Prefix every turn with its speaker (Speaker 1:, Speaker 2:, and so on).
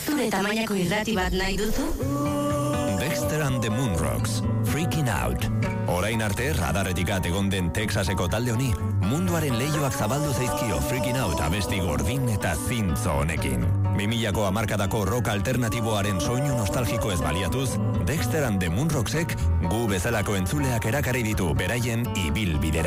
Speaker 1: Zure tamainako irrati bat nahi duzu?
Speaker 2: Dexter and the Moonrocks, Freaking Out. Orain arte radarretik egon den Texaseko talde honi, munduaren leioak zabaldu zaizkio Freaking Out abesti gordin eta zintzo honekin. 2000ko hamarkadako rock alternatiboaren soinu nostalgiko ez baliatuz, Dexter and the Moonrocksek gu bezalako entzuleak erakarri ditu beraien ibilbidera.